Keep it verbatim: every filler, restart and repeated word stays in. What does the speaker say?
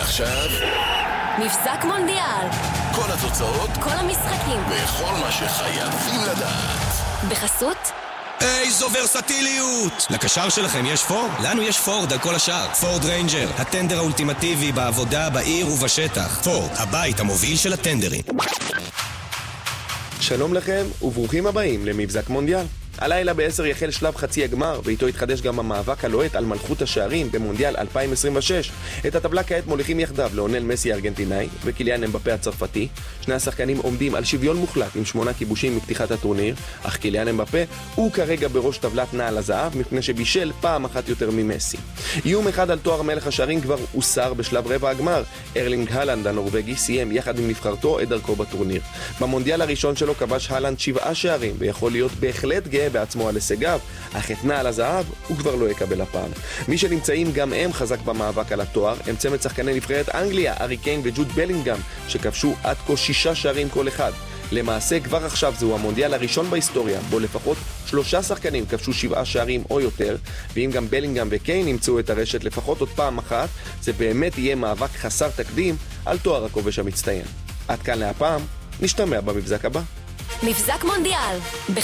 ועכשיו מבזק מונדיאל. כל התוצאות, כל המשחקים וכל מה שחייבים לדעת. בחסות איזו ורסטיליות! לקשר שלכם יש פורד? לנו יש פורד על כל השאר. פורד ריינג'ר, הטנדר האולטימטיבי בעבודה, בעיר ובשטח. פורד, הבית המוביל של הטנדרים. שלום לכם וברוכים הבאים למבזק מונדיאל. הלילה בעשר יחל שלב חצי הגמר, ואיתו יתחדש גם המאבק הלוהט על מלכות השערים במונדיאל אלפיים עשרים ושש. את הטבלה כעת מוליכים יחדיו לאונל מסי הארגנטינאי וקיליאן אמבפה הצרפתי. שני השחקנים עומדים על שוויון מוחלט עם שמונה כיבושים מפתיחת הטורניר, אך קיליאן אמבפה הוא כרגע בראש טבלת נעל הזהב מפני שבישל פעם אחת יותר ממסי. איום אחד על תואר מלך השערים כבר הוסר בשלב רבע הגמר. ארלינג הלנד הנורווגי סיים יחד עם נבחרתו את דרכו בטורניר. במונדיאל הראשון שלו כבש הלנד שבעה שערים ויכול להיות בהחלט גאה בעצמו על הישגיו, אך את נעל הזהב הוא כבר לא יקבל הפעם. מי שנמצאים גם הם חזק במאבק על התואר הם צמד שחקני נבחרת אנגליה, הארי קיין וג'וד בלינגהאם, שכבשו עד כה שישה שערים כל אחד. למעשה כבר עכשיו זהו המונדיאל הראשון בהיסטוריה בו לפחות שלושה שחקנים כבשו שבעה שערים או יותר, ואם גם בלינגהאם וקיין ימצאו את הרשת לפחות עוד פעם אחת, זה באמת יהיה מאבק חסר תקדים על תואר הכובש המצטיין. עד כאן להפעם, נשתמע במבזק הבא. מבזק מונדיאל.